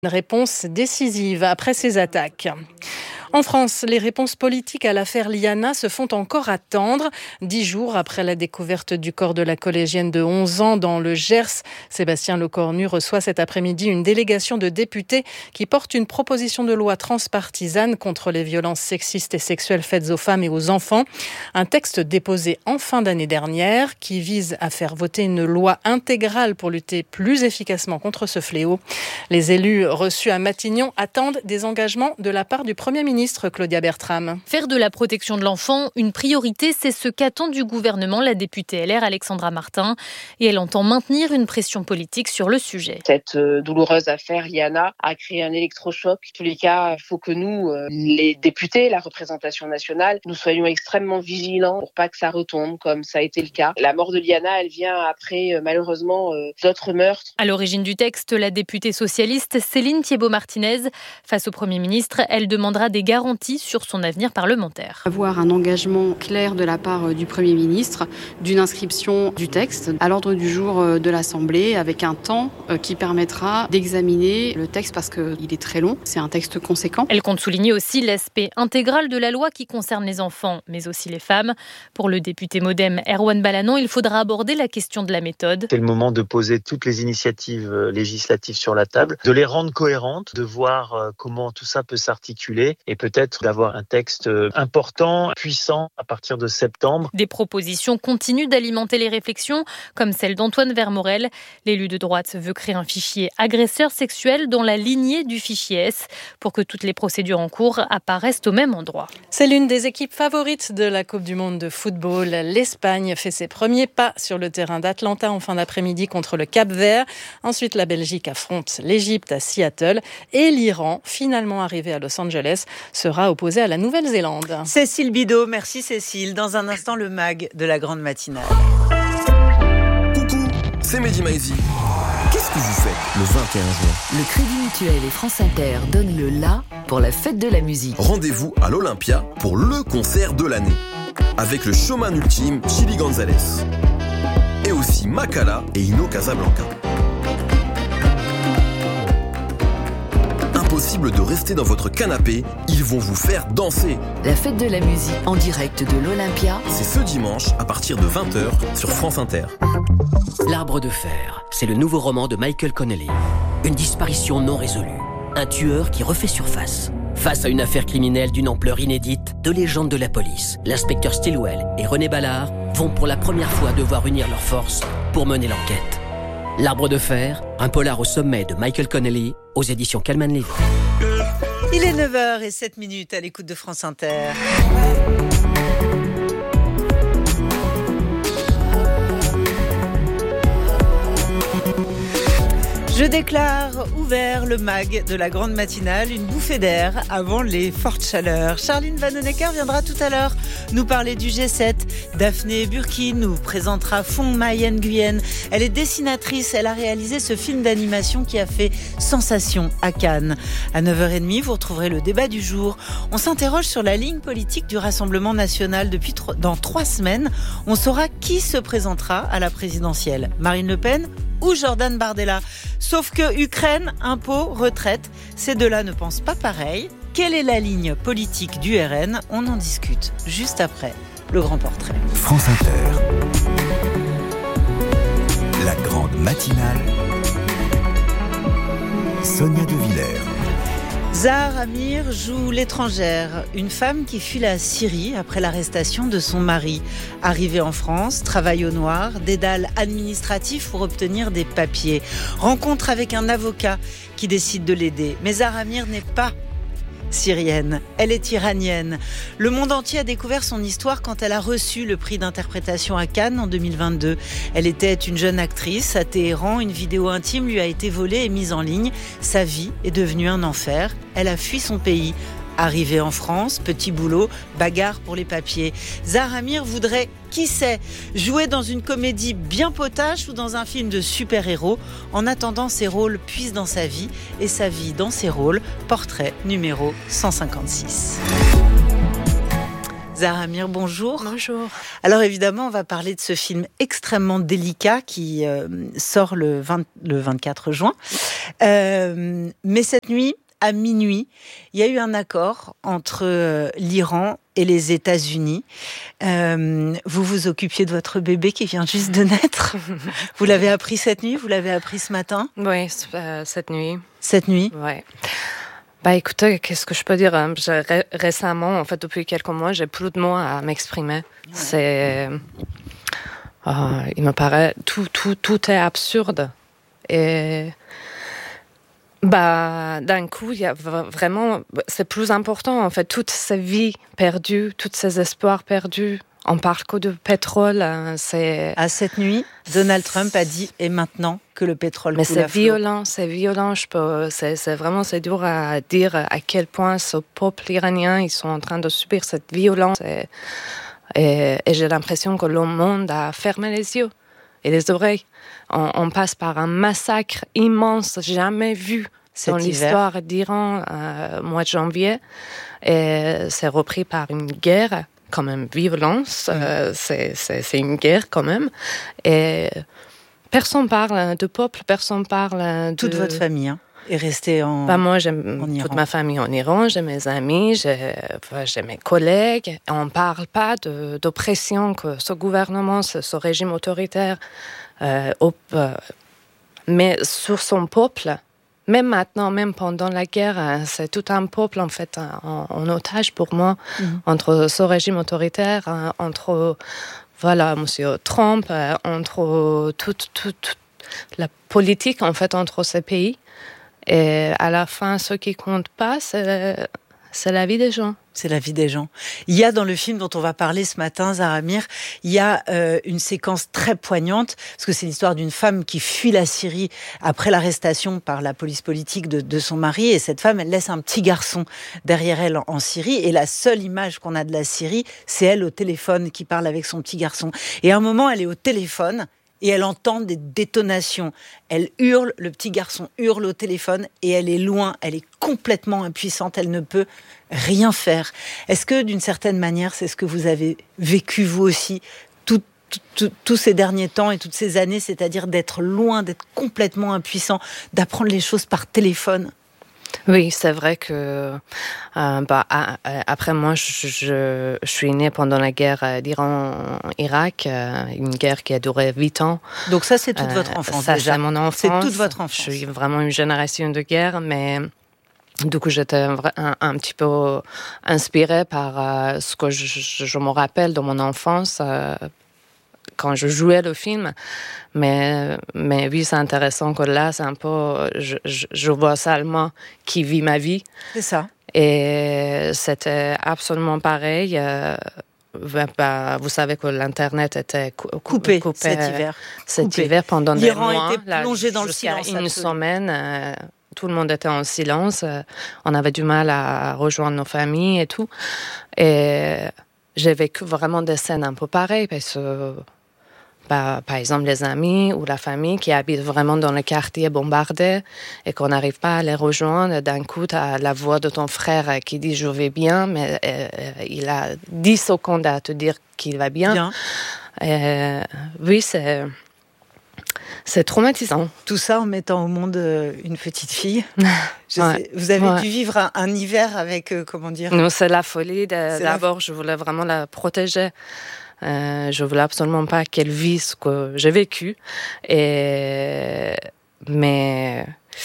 Une réponse décisive après ces attaques. En France, les réponses politiques à l'affaire Liana se font encore attendre. 10 jours après la découverte du corps de la collégienne de 11 ans dans le Gers, Sébastien Lecornu reçoit cet après-midi une délégation de députés qui porte une proposition de loi transpartisane contre les violences sexistes et sexuelles faites aux femmes et aux enfants. Un texte déposé en fin d'année dernière qui vise à faire voter une loi intégrale pour lutter plus efficacement contre ce fléau. Les élus reçus à Matignon attendent des engagements de la part du Premier ministre. Claudia Bertram. Faire de la protection de l'enfant une priorité, c'est ce qu'attend du gouvernement la députée LR Alexandra Martin. Et elle entend maintenir une pression politique sur le sujet. Cette douloureuse affaire Liana a créé un électrochoc. En tous les cas, il faut que nous, les députés, la représentation nationale, nous soyons extrêmement vigilants pour pas que ça retombe comme ça a été le cas. La mort de Liana, elle vient après malheureusement d'autres meurtres. À l'origine du texte, la députée socialiste Céline Thiébaut-Martinez. Face au Premier ministre, elle demandera des garanties sur son avenir parlementaire. Avoir un engagement clair de la part du Premier ministre d'une inscription du texte à l'ordre du jour de l'Assemblée avec un temps qui permettra d'examiner le texte parce qu'il est très long. C'est un texte conséquent. Elle compte souligner aussi l'aspect intégral de la loi qui concerne les enfants, mais aussi les femmes. Pour le député MoDem Erwan Balanant, il faudra aborder la question de la méthode. C'est le moment de poser toutes les initiatives législatives sur la table, de les rendre cohérentes, de voir comment tout ça peut s'articuler et peut-être d'avoir un texte important, puissant à partir de septembre. Des propositions continuent d'alimenter les réflexions, comme celle d'Antoine Vermorel. L'élu de droite veut créer un fichier agresseur sexuel dans la lignée du fichier S pour que toutes les procédures en cours apparaissent au même endroit. C'est l'une des équipes favorites de la Coupe du Monde de football. L'Espagne fait ses premiers pas sur le terrain d'Atlanta en fin d'après-midi contre le Cap-Vert. Ensuite, la Belgique affronte l'Égypte à Seattle et l'Iran, finalement arrivé à Los Angeles, sera opposé à la Nouvelle-Zélande. Cécile Bidot, merci Cécile. Dans un instant, le MAG de la Grande Matinale. Coucou, c'est Mehdi Maizi. Qu'est-ce que vous faites le 21 juin ? Le Crédit Mutuel et France Inter donnent le la pour la fête de la musique. Rendez-vous à l'Olympia pour le concert de l'année. Avec le showman ultime Chili Gonzalez. Et aussi Makala et Ino Casablanca. Impossible de rester dans votre canapé, ils vont vous faire danser. La fête de la musique en direct de l'Olympia. C'est ce dimanche à partir de 20h sur France Inter. L'Arbre de fer, c'est le nouveau roman de Michael Connelly. Une disparition non résolue. Un tueur qui refait surface. Face à une affaire criminelle d'une ampleur inédite, deux légendes de la police, l'inspecteur Stilwell et René Ballard, vont pour la première fois devoir unir leurs forces pour mener l'enquête. L'Arbre de fer, un polar au sommet de Michael Connelly, aux éditions Calman Levy. Il est 9h07 à l'écoute de France Inter. Je déclare ouvert le MAG de la Grande Matinale, une bouffée d'air avant les fortes chaleurs. Charline Vanhoenacker viendra tout à l'heure nous parler du G7. Daphné Burki nous présentera Fong Mai Nguyen. Elle est dessinatrice, elle a réalisé ce film d'animation qui a fait sensation à Cannes. À 9h30, vous retrouverez le débat du jour. On s'interroge sur la ligne politique du Rassemblement National. Dans 3 semaines, on saura qui se présentera à la présidentielle. Marine Le Pen ou Jordan Bardella. Sauf que Ukraine, impôts, retraite, ces deux-là ne pensent pas pareil. Quelle est la ligne politique du RN ? On en discute juste après le grand portrait. France Inter. La Grande Matinale. Sonia De Villers. Zahar Amir joue l'étrangère, une femme qui fuit la Syrie après l'arrestation de son mari. Arrivée en France, travaille au noir, dédale administratif pour obtenir des papiers. Rencontre avec un avocat qui décide de l'aider. Mais Zahar Amir n'est pas syrienne, elle est iranienne. Le monde entier a découvert son histoire quand elle a reçu le prix d'interprétation à Cannes en 2022. Elle était une jeune actrice à Téhéran, une vidéo intime lui a été volée et mise en ligne. Sa vie est devenue un enfer, elle a fui son pays. Arrivée en France, petit boulot, bagarre pour les papiers. Zahar Amir voudrait, qui sait, jouer dans une comédie bien potache ou dans un film de super-héros. En attendant, ses rôles puisent dans sa vie et sa vie dans ses rôles. Portrait numéro 156. Zahra Amir, bonjour. Bonjour. Alors évidemment, on va parler de ce film extrêmement délicat qui sort le 24 juin. Mais cette nuit, à minuit, il y a eu un accord entre l'Iran et les États-Unis. Vous vous occupiez de votre bébé qui vient juste de naître. Vous l'avez appris cette nuit? Vous l'avez appris ce matin? Oui, cette nuit. Cette nuit? Oui. Écoutez, qu'est-ce que je peux dire? Récemment, en fait, depuis quelques mois, j'ai plus de mots à m'exprimer. Ouais. Il me paraît, tout est absurde. Et d'un coup, il y a vraiment, c'est plus important, en fait, toutes ces vies perdues, tous ces espoirs perdus. On parle que de pétrole. C'est... À cette nuit, Donald Trump a dit « et maintenant que le pétrole coule à flot ». Mais c'est violent. C'est vraiment dur à dire à quel point ce peuple iranien, ils sont en train de subir cette violence. Et j'ai l'impression que le monde a fermé les yeux et les oreilles. On passe par un massacre immense, jamais vu dans l'histoire d'Iran, mois de janvier. Et c'est repris par une guerre, quand même violence. C'est une guerre quand même. Et personne parle de peuple, personne parle de... Toute votre famille est restée en moi, j'ai toute ma famille en Iran, j'ai mes amis, j'ai mes collègues. On ne parle pas d'oppression que ce gouvernement, ce régime autoritaire met sur son peuple. Même maintenant, même pendant la guerre, c'est tout un peuple en fait en otage pour moi, entre ce régime autoritaire, entre Monsieur Trump, entre toute la politique en fait entre ces pays. Et à la fin, ce qui compte pas, c'est la vie des gens. C'est la vie des gens. Il y a dans le film dont on va parler ce matin, Zahra Amir, il y a une séquence très poignante, parce que c'est l'histoire d'une femme qui fuit la Syrie après l'arrestation par la police politique de son mari, et cette femme, elle laisse un petit garçon derrière elle en Syrie, et la seule image qu'on a de la Syrie, c'est elle au téléphone qui parle avec son petit garçon. Et à un moment, elle est au téléphone, et elle entend des détonations. Elle hurle, le petit garçon hurle au téléphone et elle est loin, elle est complètement impuissante, elle ne peut rien faire. Est-ce que d'une certaine manière, c'est ce que vous avez vécu vous aussi tous ces derniers temps et toutes ces années, c'est-à-dire d'être loin, d'être complètement impuissant, d'apprendre les choses par téléphone? Oui, c'est vrai que après moi, je suis née pendant la guerre d'Iran-Irak, une guerre qui a duré 8 ans. Donc ça, c'est toute votre enfance déjà. C'est mon enfance. C'est toute votre enfance. Je suis vraiment une génération de guerre, mais du coup, j'étais un petit peu inspirée par ce que je me rappelle de mon enfance. Quand je jouais le film, mais oui, c'est intéressant que là, c'est un peu, je vois seulement qui vit ma vie. C'est ça. Et c'était absolument pareil. Vous savez que l'internet était coupé cet hiver pendant des mois. L'Iran était plongé dans le silence. Jusqu'à une semaine, tout le monde était en silence. On avait du mal à rejoindre nos familles et tout. Et j'ai vécu vraiment des scènes un peu pareilles parce que par exemple, les amis ou la famille qui habitent vraiment dans le quartier bombardé et qu'on n'arrive pas à les rejoindre, d'un coup, tu as la voix de ton frère qui dit « je vais bien », mais il a 10 secondes à te dire qu'il va bien. Oui, c'est traumatisant. Tout ça en mettant au monde une petite fille. Vous avez dû vivre un hiver avec, comment dire... Non, c'est la folie. D'abord, je voulais vraiment la protéger. Je voulais absolument pas qu'elle vive ce que j'ai vécu. Mais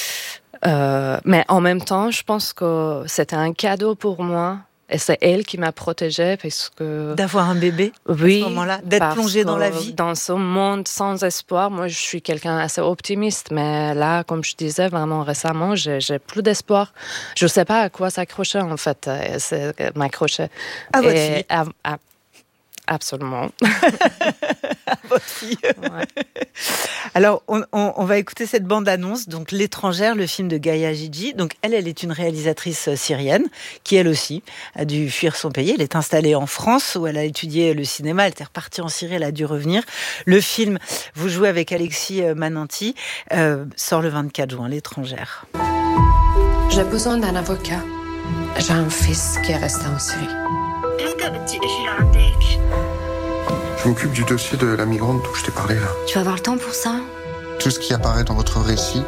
en même temps, je pense que c'était un cadeau pour moi. Et c'est elle qui m'a protégée parce que... D'avoir un bébé à ce moment-là, d'être plongée dans la vie. Dans ce monde sans espoir, moi je suis quelqu'un assez optimiste, mais là, comme je disais vraiment récemment, j'ai plus d'espoir. Je ne sais pas à quoi s'accrocher en fait, m'accrocher. À votre fille. Absolument. À votre fille. Ouais. Alors, on va écouter cette bande-annonce, donc L'étrangère, le film de Gaïa Gigi. Donc, elle est une réalisatrice syrienne qui, elle aussi, a dû fuir son pays. Elle est installée en France où elle a étudié le cinéma. Elle était repartie en Syrie, elle a dû revenir. Le film, vous jouez avec Alexis Mananti, sort le 24 juin, L'étrangère. J'ai besoin d'un avocat. J'ai un fils qui est resté en Syrie. Je m'occupe du dossier de la migrante dont je t'ai parlé là. Tu vas avoir le temps pour ça ? Tout ce qui apparaît dans votre récit,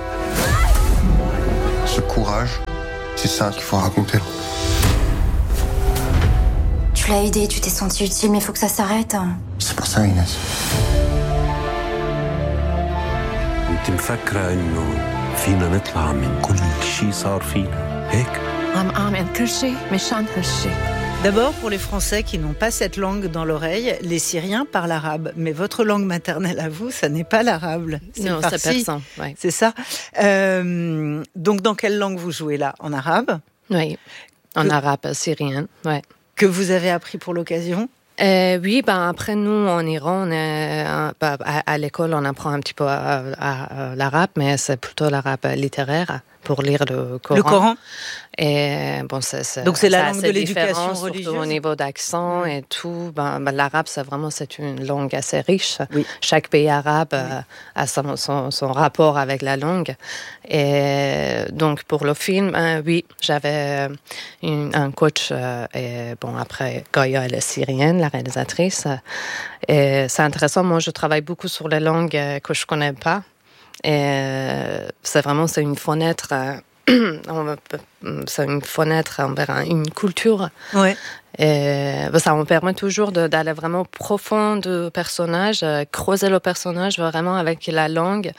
ce courage, c'est ça qu'il faut raconter. Tu l'as aidé, tu t'es senti utile, mais il faut que ça s'arrête. C'est pour ça, Inès. انت مفكرة انه فينا نطلع من كل شيء صار فينا هيك؟ عم أعمل كل شيء مشان هالشيء. D'abord, pour les Français qui n'ont pas cette langue dans l'oreille, les Syriens parlent arabe. Mais votre langue maternelle à vous, ça n'est pas l'arabe. Non, c'est persan. Ouais. C'est ça. Donc, dans quelle langue vous jouez là ? En arabe ? Oui, en arabe syrien, ouais. Que vous avez appris pour l'occasion ? Oui, après nous, en Iran, à l'école, on apprend un petit peu l'arabe, mais c'est plutôt l'arabe littéraire pour lire le Coran. Le Coran ? Et donc c'est la langue de l'éducation religieuse. Surtout au niveau d'accent et tout. L'arabe, c'est une langue assez riche. Oui. Chaque pays arabe a son rapport avec la langue. Et donc pour le film, oui, j'avais un coach. Et après, Goya, elle est syrienne, la réalisatrice. Et c'est intéressant. Moi, je travaille beaucoup sur les langues que je connais pas. Et c'est une fenêtre. C'est une fenêtre envers une culture. Ouais. Et ça me permet toujours d'aller vraiment profond du personnage, creuser le personnage vraiment avec la langue.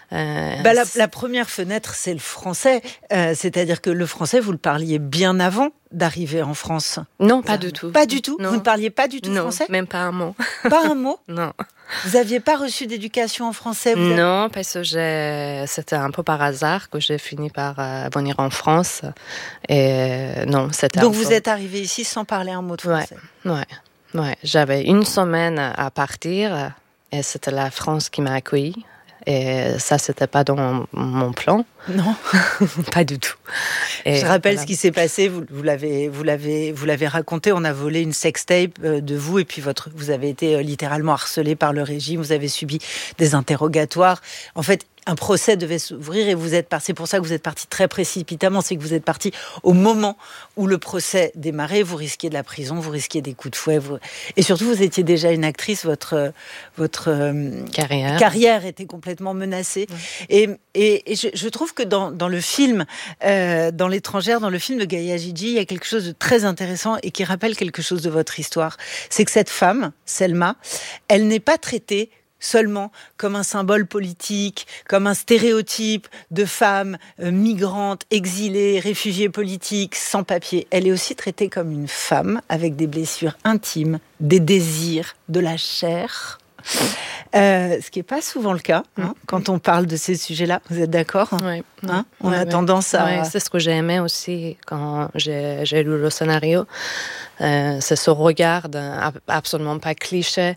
La première fenêtre, c'est le français. C'est-à-dire que le français, vous le parliez bien avant d'arriver en France. Non, pas du tout. Pas du tout. Non. Vous ne parliez pas du tout français ? Non, même pas un mot. Pas un mot ? Non. Vous n'aviez pas reçu d'éducation en français ? Non, parce que c'était un peu par hasard que j'ai fini par venir en France. Et non, c'était. Donc vous êtes arrivé ici sans parler un mot de français ? Ouais. J'avais une semaine à partir et c'était la France qui m'a accueillie. Et ça, c'était pas dans mon plan. Non, pas du tout. Et je rappelle ce qui s'est passé. Vous l'avez raconté. On a volé une sextape de vous et puis vous avez été littéralement harcelé par le régime. Vous avez subi des interrogatoires. En fait, un procès devait s'ouvrir et vous êtes parti. C'est pour ça que vous êtes parti très précipitamment. C'est que vous êtes parti au moment où le procès démarrait. Vous risquiez de la prison, vous risquiez des coups de fouet. Et surtout, vous étiez déjà une actrice. Votre carrière était complètement menacée. Ouais. Et je trouve que dans le film, dans L'étrangère, dans le film de Gaïa Gigi, il y a quelque chose de très intéressant et qui rappelle quelque chose de votre histoire. C'est que cette femme, Selma, elle n'est pas traitée seulement comme un symbole politique, comme un stéréotype de femme migrante, exilée, réfugiée politique, sans papier. Elle est aussi traitée comme une femme avec des blessures intimes, des désirs, de la chair. Ce qui n'est pas souvent le cas quand on parle de ces sujets-là. Vous êtes d'accord ? Oui. On a tendance à... Oui, c'est ce que j'ai aimé aussi quand j'ai lu le scénario. C'est ce regard absolument pas cliché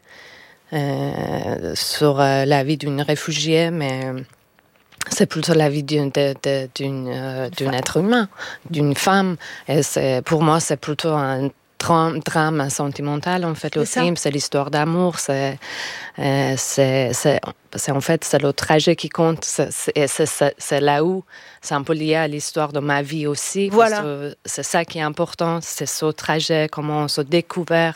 sur la vie d'une réfugiée, mais c'est plutôt la vie d'un être humain, d'une femme. Et pour moi, c'est plutôt un drame sentimental, en fait, le film. C'est l'histoire d'amour. C'est en fait, c'est le trajet qui compte. C'est là où c'est un peu lié à l'histoire de ma vie aussi. Voilà. Parce que c'est ça qui est important. C'est ce trajet, comment on se découvre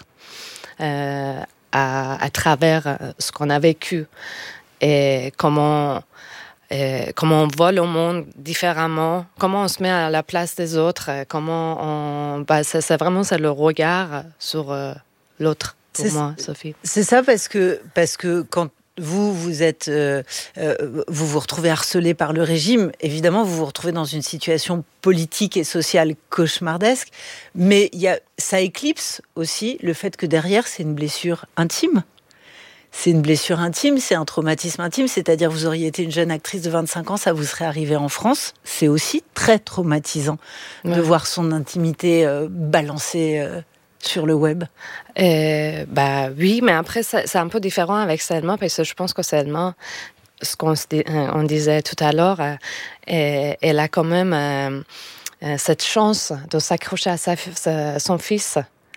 à travers ce qu'on a vécu et comment on voit le monde différemment, comment on se met à la place des autres, c'est vraiment le regard sur l'autre pour moi, Sophie. C'est ça parce que quand vous vous retrouvez harcelé par le régime, évidemment vous vous retrouvez dans une situation politique et sociale cauchemardesque, mais ça éclipse aussi le fait que derrière c'est une blessure intime. C'est une blessure intime, c'est un traumatisme intime, c'est-à-dire vous auriez été une jeune actrice de 25 ans, ça vous serait arrivé en France. C'est aussi très traumatisant de voir son intimité balancée sur le web. Oui, mais après c'est un peu différent avec Selma, parce que je pense que Selma, ce on disait tout à l'heure, elle a quand même cette chance de s'accrocher à son fils.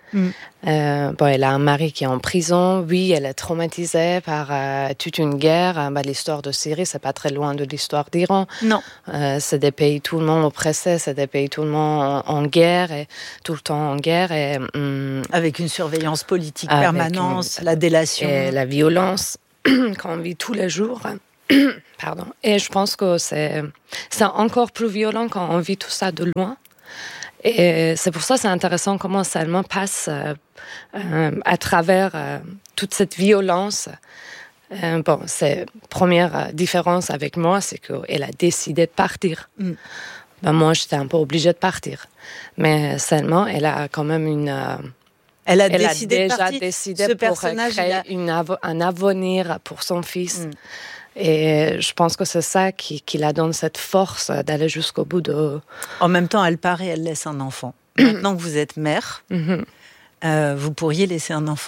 Elle a un mari qui est en prison. Oui, elle est traumatisée par toute une guerre. L'histoire de Syrie, c'est pas très loin de l'histoire d'Iran. Non. C'est des pays tout le monde oppressés, c'est des pays tout le monde en guerre, et tout le temps en guerre. Et, avec une surveillance politique permanente, la délation. Et la violence qu'on vit tous les jours. Pardon. Et je pense que c'est encore plus violent quand on vit tout ça de loin. Et c'est pour ça que c'est intéressant comment Salma passe à travers toute cette violence. C'est première différence avec moi, c'est qu'elle a décidé de partir. Moi, j'étais un peu obligée de partir. Mais Salma, elle a quand même Elle a déjà décidé ce pour créer un avenir pour son fils. Et je pense que c'est ça qui la donne cette force d'aller jusqu'au bout de... En même temps, elle part et elle laisse un enfant. Maintenant que vous êtes mère, vous pourriez laisser un enfant ?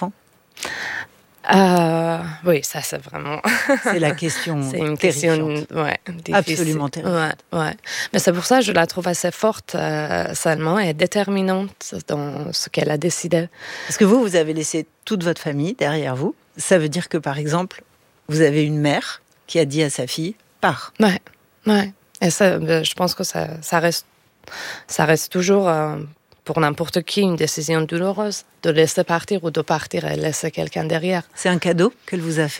Oui, ça c'est vraiment... C'est la question c'est une terrifiante. Question difficile. Absolument terrifiante. Ouais. Mais c'est pour ça que je la trouve assez forte, Salma, et déterminante dans ce qu'elle a décidé. Parce que vous avez laissé toute votre famille derrière vous. Ça veut dire que, par exemple, vous avez une mère qui a dit à sa fille « pars ». Ouais. Et ça, je pense que ça reste toujours, pour n'importe qui, une décision douloureuse, de laisser partir ou de partir et laisser quelqu'un derrière. C'est un cadeau qu'elle vous a fait ?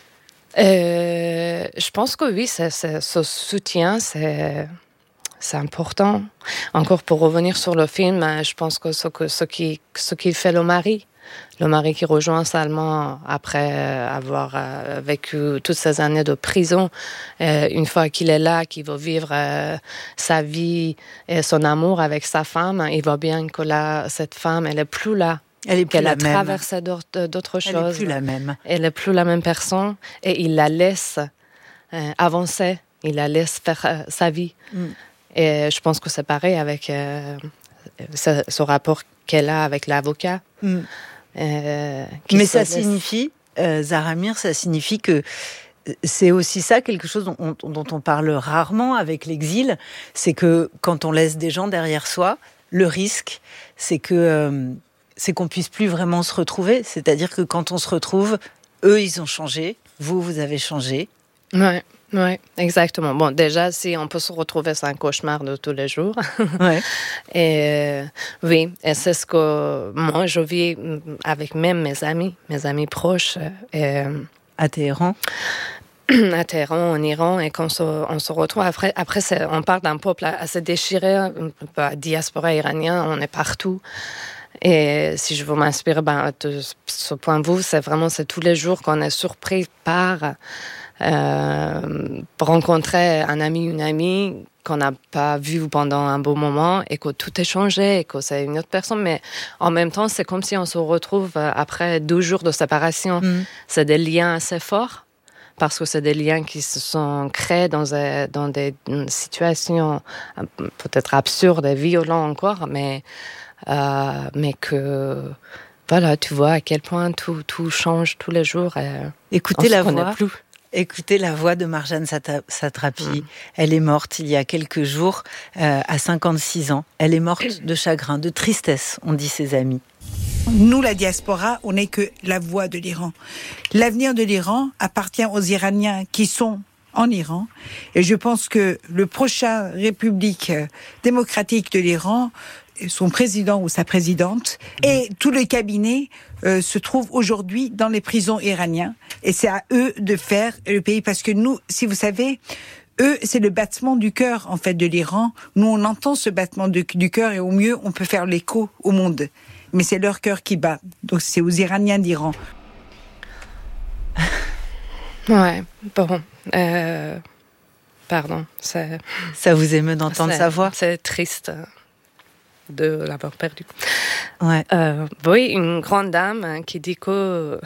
Je pense que oui, ce soutien, c'est important. Encore pour revenir sur le film, je pense que ce qui fait le mari qui rejoint Salma après avoir vécu toutes ces années de prison, une fois qu'il est là, qu'il veut vivre sa vie et son amour avec sa femme, il voit bien que cette femme, elle est plus là. Qu'elle a traversé d'autres choses. Elle n'est plus la même. Elle n'est plus la même personne, et il la laisse avancer, il la laisse faire sa vie. Et je pense que c'est pareil avec ce rapport qu'elle a avec l'avocat. Mais ça signifie, Zahra Amir, ça signifie que c'est aussi ça, quelque chose dont on parle rarement avec l'exil, c'est que quand on laisse des gens derrière soi, le risque, c'est qu'on puisse plus vraiment se retrouver. C'est-à-dire que quand on se retrouve, eux, ils ont changé, vous avez changé. Ouais, exactement. Bon, déjà, si on peut se retrouver, c'est un cauchemar de tous les jours. Ouais. Et oui, et c'est ce que moi, je vis avec même mes amis proches. À Téhéran ? À Téhéran, en Iran, et quand on se retrouve, après on parle d'un peuple assez déchiré, la diaspora iranienne, on est partout. Et si je veux m'inspirer de ce point de vue, c'est tous les jours qu'on est surpris par rencontrer un ami, une amie qu'on n'a pas vu pendant un beau moment, et que tout est changé, et que c'est une autre personne. Mais en même temps, c'est comme si on se retrouve après 2 jours de séparation. C'est des liens assez forts, parce que c'est des liens qui se sont créés dans des situations peut-être absurdes et violentes encore, mais que... Voilà, tu vois à quel point tout change tous les jours. Écoutez la voix de Marjane Satrapi. Elle est morte il y a quelques jours, à 56 ans. Elle est morte de chagrin, de tristesse, on dit ses amis. Nous, la diaspora, on n'est que la voix de l'Iran. L'avenir de l'Iran appartient aux Iraniens qui sont en Iran. Et je pense que le prochain République démocratique de l'Iran, son président ou sa présidente, et tout le cabinet se trouve aujourd'hui dans les prisons iraniennes. Et c'est à eux de faire le pays. Parce que nous, si vous savez, eux, c'est le battement du cœur, en fait, de l'Iran. Nous, on entend ce battement du cœur, et au mieux, on peut faire l'écho au monde. Mais c'est leur cœur qui bat. Donc c'est aux Iraniens d'Iran. Ouais, bon. Pardon. Ça vous émeut d'entendre sa voix ? C'est triste de l'avoir perdu. Ouais. Oui, une grande dame qui dit que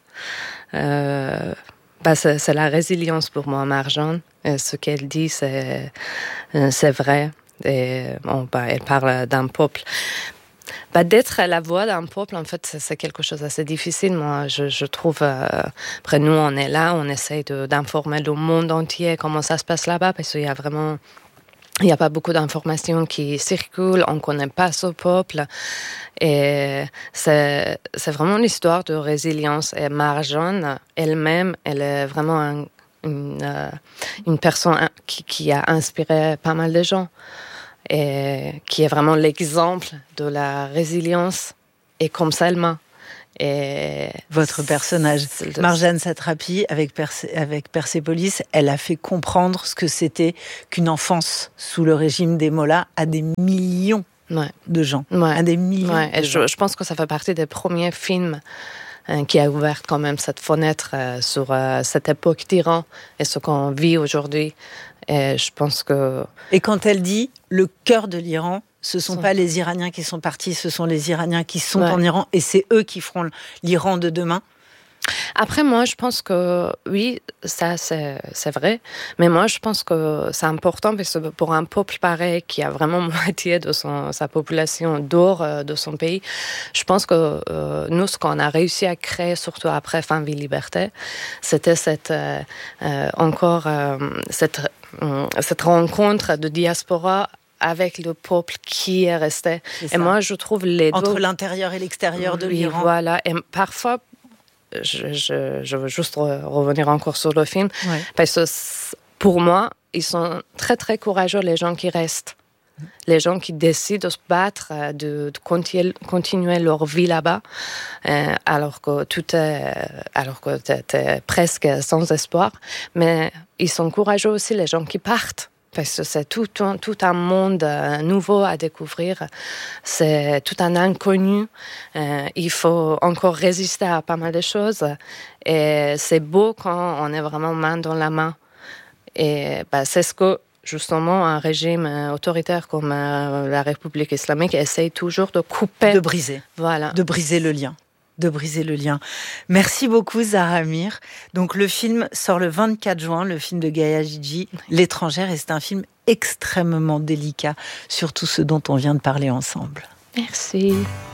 c'est la résilience pour moi, Marjane. Ce qu'elle dit, c'est vrai. Et elle parle d'un peuple. D'être la voix d'un peuple, en fait, c'est quelque chose d'assez difficile. Moi, je trouve, après nous, on est là, on essaye d'informer le monde entier comment ça se passe là-bas, parce qu'il y a vraiment Il n'y a pas beaucoup d'informations qui circulent, on ne connaît pas ce peuple. Et c'est vraiment l'histoire de résilience. Et Marjane elle-même, elle est vraiment une personne qui a inspiré pas mal de gens. Et qui est vraiment l'exemple de la résilience. Et comme Selma. Et votre personnage, Marjane Satrapi, avec Persépolis, elle a fait comprendre ce que c'était qu'une enfance sous le régime des Mollahs à des millions de gens. À des millions de gens. Je pense que ça fait partie des premiers films qui a ouvert quand même cette fenêtre sur cette époque d'Iran et ce qu'on vit aujourd'hui. Et je pense que... Et quand elle dit « le cœur de l'Iran », ce ne sont pas les Iraniens qui sont partis, ce sont les Iraniens qui sont en Iran et c'est eux qui feront l'Iran de demain. Après, moi, je pense que oui, ça, c'est vrai. Mais moi, je pense que c'est important parce que pour un peuple pareil qui a vraiment moitié de sa population dehors de son pays, je pense que nous, ce qu'on a réussi à créer, surtout après Fin, Vie, Liberté, c'était cette rencontre de diaspora avec le peuple qui est resté. Et moi, je trouve les deux... Entre l'intérieur et l'extérieur de l'Iran. Voilà. Et parfois, je veux juste revenir encore sur le film, parce que pour moi, ils sont très, très courageux, les gens qui restent. Les gens qui décident de se battre, de continuer leur vie là-bas, alors que t'es presque sans espoir. Mais ils sont courageux aussi, les gens qui partent. Parce que c'est tout un monde nouveau à découvrir. C'est tout un inconnu. Il faut encore résister à pas mal de choses. Et c'est beau quand on est vraiment main dans la main. Et c'est ce que, justement, un régime autoritaire comme la République islamique essaye toujours de couper. De briser. Voilà. De briser le lien. Merci beaucoup Zahra Amir. Donc le film sort le 24 juin, le film de Gaïa Jiji, L'étrangère, et c'est un film extrêmement délicat sur tout ce dont on vient de parler ensemble. Merci.